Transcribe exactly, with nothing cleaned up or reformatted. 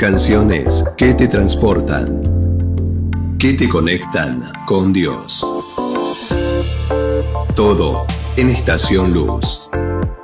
Canciones que te transportan, que te conectan con Dios. Todo en Estación Luz.